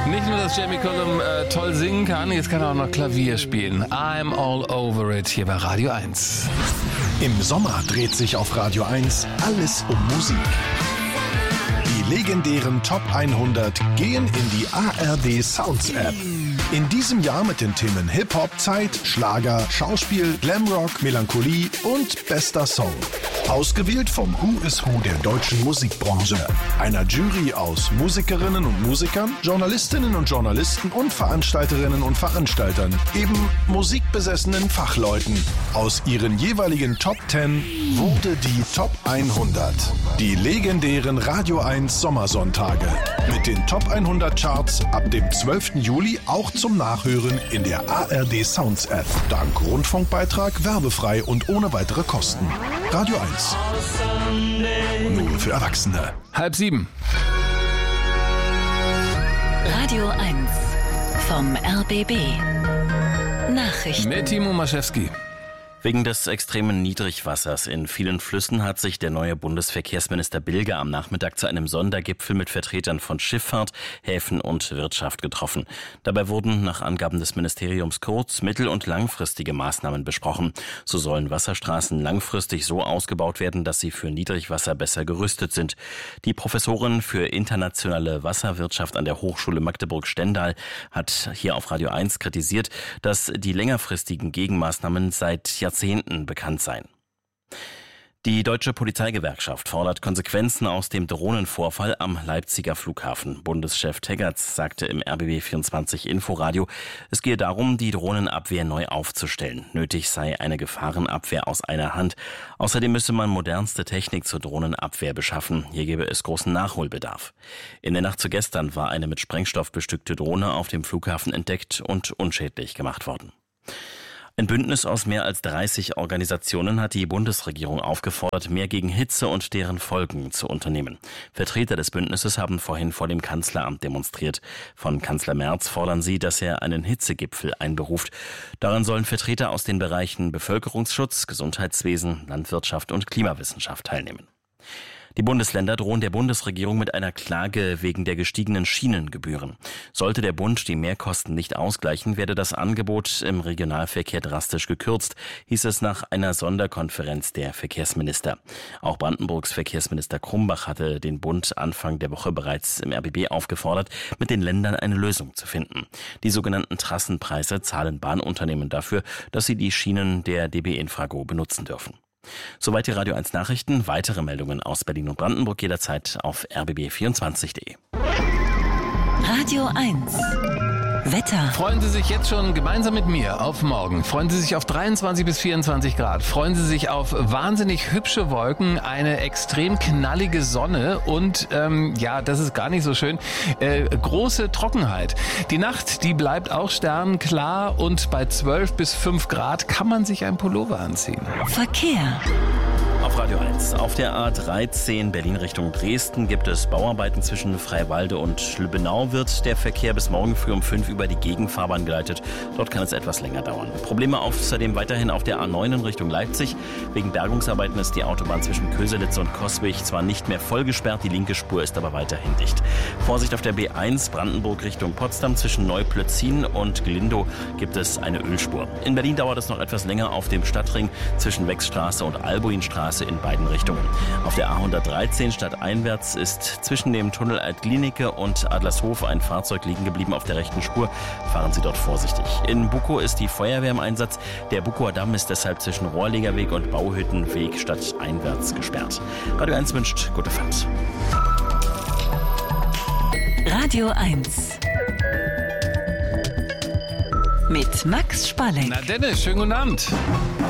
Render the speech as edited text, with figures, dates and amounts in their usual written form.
Nicht nur, dass Jamie Cullum toll singen kann, jetzt kann er auch noch Klavier spielen. I'm all over it hier bei Radio 1. Im Sommer dreht sich auf Radio 1 alles um Musik. Die legendären Top 100 gehen in die ARD Sounds App. In diesem Jahr mit den Themen Hip-Hop, Zeit, Schlager, Schauspiel, Glamrock, Melancholie und bester Song. Ausgewählt vom Who is Who der deutschen Musikbranche. Einer Jury aus Musikerinnen und Musikern, Journalistinnen und Journalisten und Veranstalterinnen und Veranstaltern. Eben musikbesessenen Fachleuten. Aus ihren jeweiligen Top 10 wurde die Top 100. Die legendären Radio 1 Sommersonntage. Mit den Top 100 Charts ab dem 12. Juli auch zum Nachhören in der ARD Sounds App. Dank Rundfunkbeitrag, werbefrei und ohne weitere Kosten. Radio 1. Nur für Erwachsene. 6:30. Radio 1 vom RBB. Nachrichten. Mit Timo Maschewski. Wegen des extremen Niedrigwassers in vielen Flüssen hat sich der neue Bundesverkehrsminister Bilger am Nachmittag zu einem Sondergipfel mit Vertretern von Schifffahrt, Häfen und Wirtschaft getroffen. Dabei wurden nach Angaben des Ministeriums kurz-, mittel- und langfristige Maßnahmen besprochen. So sollen Wasserstraßen langfristig so ausgebaut werden, dass sie für Niedrigwasser besser gerüstet sind. Die Professorin für internationale Wasserwirtschaft an der Hochschule Magdeburg-Stendal hat hier auf Radio 1 kritisiert, dass die längerfristigen Gegenmaßnahmen seit Jahrzehnten bekannt seien. Die Deutsche Polizeigewerkschaft fordert Konsequenzen aus dem Drohnenvorfall am Leipziger Flughafen. Bundeschef Teggerts sagte im RBB 24 Inforadio, es gehe darum, die Drohnenabwehr neu aufzustellen. Nötig sei eine Gefahrenabwehr aus einer Hand. Außerdem müsse man modernste Technik zur Drohnenabwehr beschaffen. Hier gebe es großen Nachholbedarf. In der Nacht zu gestern war eine mit Sprengstoff bestückte Drohne auf dem Flughafen entdeckt und unschädlich gemacht worden. Ein Bündnis aus mehr als 30 Organisationen hat die Bundesregierung aufgefordert, mehr gegen Hitze und deren Folgen zu unternehmen. Vertreter des Bündnisses haben vorhin vor dem Kanzleramt demonstriert. Von Kanzler Merz fordern sie, dass er einen Hitzegipfel einberuft. Daran sollen Vertreter aus den Bereichen Bevölkerungsschutz, Gesundheitswesen, Landwirtschaft und Klimawissenschaft teilnehmen. Die Bundesländer drohen der Bundesregierung mit einer Klage wegen der gestiegenen Schienengebühren. Sollte der Bund die Mehrkosten nicht ausgleichen, werde das Angebot im Regionalverkehr drastisch gekürzt, hieß es nach einer Sonderkonferenz der Verkehrsminister. Auch Brandenburgs Verkehrsminister Krumbach hatte den Bund Anfang der Woche bereits im RBB aufgefordert, mit den Ländern eine Lösung zu finden. Die sogenannten Trassenpreise zahlen Bahnunternehmen dafür, dass sie die Schienen der DB Infrago benutzen dürfen. Soweit die Radio 1 Nachrichten. Weitere Meldungen aus Berlin und Brandenburg jederzeit auf rbb24.de. Radio 1 Wetter. Freuen Sie sich jetzt schon gemeinsam mit mir auf morgen. Freuen Sie sich auf 23 bis 24 Grad. Freuen Sie sich auf wahnsinnig hübsche Wolken, eine extrem knallige Sonne und, das ist gar nicht so schön, große Trockenheit. Die Nacht, die bleibt auch sternenklar und bei 12 bis 5 Grad kann man sich ein Pullover anziehen. Verkehr. Auf Radio 1. Auf der A13 Berlin Richtung Dresden gibt es Bauarbeiten zwischen Freiwalde und Lübbenau. Wird der Verkehr bis morgen früh um 5 über die Gegenfahrbahn geleitet. Dort kann es etwas länger dauern. Probleme außerdem weiterhin auf der A9 in Richtung Leipzig. Wegen Bergungsarbeiten ist die Autobahn zwischen Köselitz und Coswig zwar nicht mehr voll gesperrt, die linke Spur ist aber weiterhin dicht. Vorsicht auf der B1 Brandenburg Richtung Potsdam. Zwischen Neuplötzin und Glindow gibt es eine Ölspur. In Berlin dauert es noch etwas länger auf dem Stadtring zwischen Wechsstraße und Albuinstraße in beiden Richtungen. Auf der A113 stadteinwärts ist zwischen dem Tunnel Altklinike und Adlershof ein Fahrzeug liegen geblieben auf der rechten Spur. Fahren Sie dort vorsichtig. In Bukow ist die Feuerwehr im Einsatz. Der Bukower Damm ist deshalb zwischen Rohrlegerweg und Bauhüttenweg stadteinwärts gesperrt. Radio 1 wünscht gute Fahrt. Radio 1 mit Max Spalleck. Na Dennis, schönen guten Abend.